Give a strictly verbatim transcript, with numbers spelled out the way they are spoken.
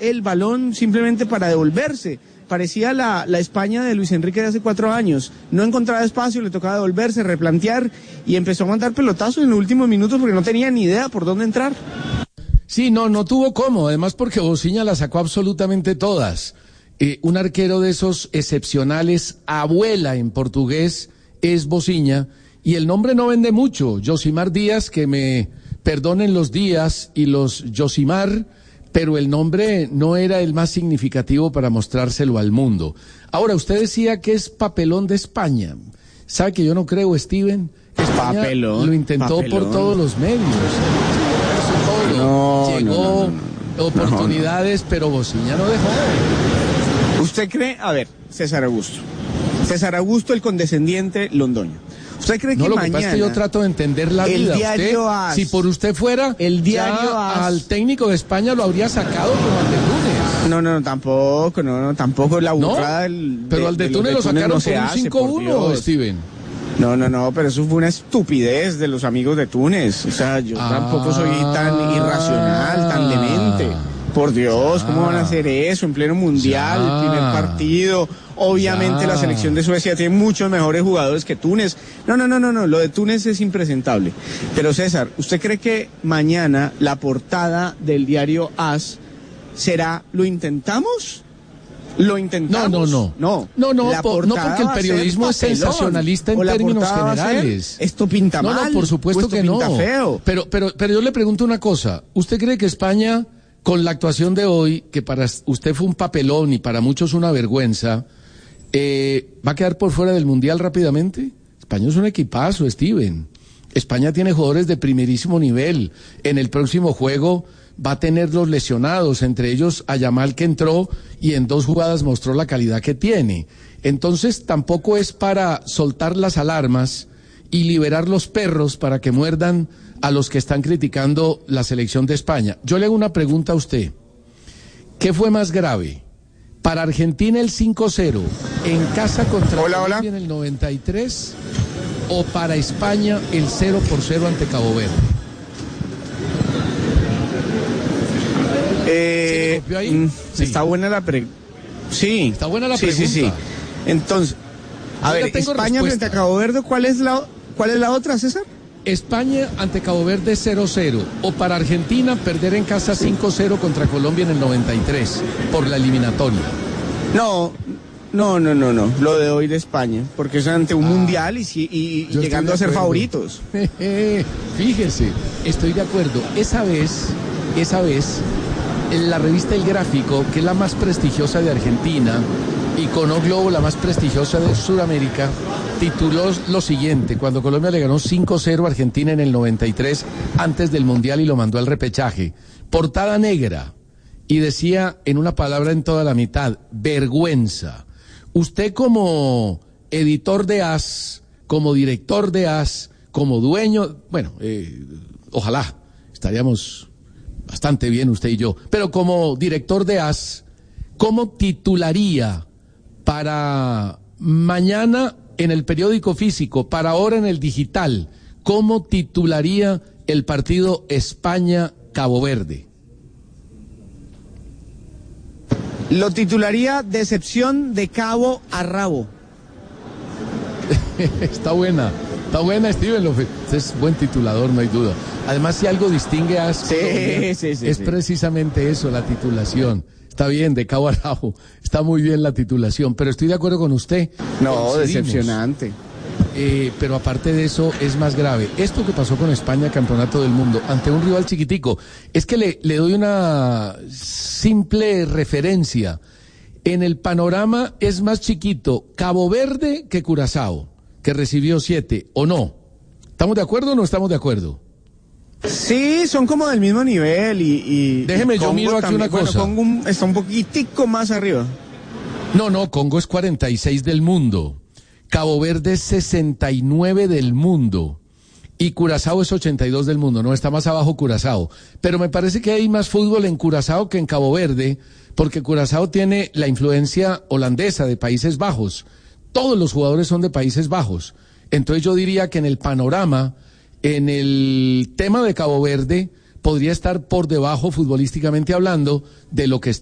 el balón simplemente para devolverse. Parecía la, la España de Luis Enrique de hace cuatro años. No encontraba espacio, le tocaba devolverse, replantear y empezó a mandar pelotazos en los últimos minutos porque no tenía ni idea por dónde entrar. Sí, no, no tuvo cómo, además porque Bociña la sacó absolutamente todas. Eh, un arquero de esos excepcionales, abuela en portugués, es Bociña, y el nombre no vende mucho. Yosimar Díaz, que me perdonen los Díaz y los Yosimar, pero el nombre no era el más significativo para mostrárselo al mundo. Ahora, usted decía que es papelón de España. ¿Sabe que yo no creo, Steven? España papelón, lo intentó papelón. por todos los medios. Todo. No, Llegó no, no, no, oportunidades, no, no. pero Bociña no dejó. ¿Usted cree? A ver, César Augusto. César Augusto, el condescendiente Londoño. ¿Usted cree que no, lo mañana... que pasa es que yo trato de entender la vida. El diario usted, AS, si por usted fuera, el diario AS, al técnico de España lo habría sacado como al de Túnez. No, no, no, tampoco, no, no, tampoco la burrada ¿No? del... Pero de, al de, de Túnez lo sacaron no por un cinco uno, Steven. No, no, no, pero eso fue una estupidez de los amigos de Túnez. O sea, yo ah, tampoco soy tan irracional, tan demente. Por Dios, ¿cómo van a hacer eso en pleno mundial, ya, el primer partido? Obviamente ya. La selección de Suecia tiene muchos mejores jugadores que Túnez. No, no, no, no, no, lo de Túnez es impresentable. Pero César, ¿usted cree que mañana la portada del diario AS será ¿lo intentamos? ¿Lo intentamos? No, no, no. No, no, no, por, no porque el periodismo es sensacionalista en términos generales. Esto pinta no, mal. No, por supuesto que no. Feo. Pero, pero, pero yo le pregunto una cosa. ¿Usted cree que España, con la actuación de hoy, que para usted fue un papelón y para muchos una vergüenza, eh, va a quedar por fuera del Mundial rápidamente? España es un equipazo, Steven. España tiene jugadores de primerísimo nivel. En el próximo juego va a tener los lesionados, entre ellos a Yamal, que entró y en dos jugadas mostró la calidad que tiene. Entonces tampoco es para soltar las alarmas y liberar los perros para que muerdan a los que están criticando la selección de España. Yo le hago una pregunta a usted. ¿Qué fue más grave? ¿Para Argentina el cinco cero en casa contra hola, Colombia hola. en el noventa y tres o para España el cero por cero ante Cabo Verde? Eh, ¿Se ahí? Mm, sí. Está buena la pregunta. Sí. Está buena la sí, pregunta. Sí, sí, Entonces, a Yo ver, España respuesta. Frente a Cabo Verde, ¿cuál es la cuál es la otra, César? España ante Cabo Verde cero cero o para Argentina perder en casa cinco cero contra Colombia en el noventa y tres por la eliminatoria. No, no, no, no, no, lo de hoy de España, porque es ante un ah, mundial y, y, y llegando a ser favoritos. Fíjese, estoy de acuerdo. Esa vez, esa vez, en la revista El Gráfico, que es la más prestigiosa de Argentina, y Cono Globo, la más prestigiosa de Sudamérica, tituló lo siguiente: cuando Colombia le ganó cinco cero a Argentina en el noventa y tres, antes del Mundial, y lo mandó al repechaje. Portada negra, y decía en una palabra en toda la mitad: vergüenza. Usted como editor de AS, como director de AS, como dueño, bueno, eh, ojalá, estaríamos bastante bien usted y yo, pero como director de AS, ¿cómo titularía para mañana en el periódico físico, para ahora en el digital, cómo titularía el partido España-Cabo Verde? Lo titularía Decepción de cabo a rabo. Está buena, está buena, Steven. Usted es buen titulador, no hay duda. Además, si algo distingue a AS, sí, sí, sí, es sí. precisamente eso, la titulación. Está bien, de cabo a rabo, está muy bien la titulación, pero estoy de acuerdo con usted. No, decepcionante. Eh, pero aparte de eso, es más grave. Esto que pasó con España, campeonato del mundo, ante un rival chiquitico, es que le, le doy una simple referencia. En el panorama es más chiquito Cabo Verde que Curazao, que recibió siete, ¿o no? ¿Estamos de acuerdo o no estamos de acuerdo? Sí, son como del mismo nivel y... y Déjeme, y yo miro aquí también, una cosa. Bueno, Congo un, está un poquitico más arriba. No, no, Congo es cuarenta y seis del mundo. Cabo Verde es sesenta y nueve del mundo y Curazao es ochenta y dos del mundo, no, está más abajo Curazao, pero me parece que hay más fútbol en Curazao que en Cabo Verde, porque Curazao tiene la influencia holandesa de Países Bajos, todos los jugadores son de Países Bajos, entonces yo diría que en el panorama, en el tema de Cabo Verde, podría estar por debajo futbolísticamente hablando de lo que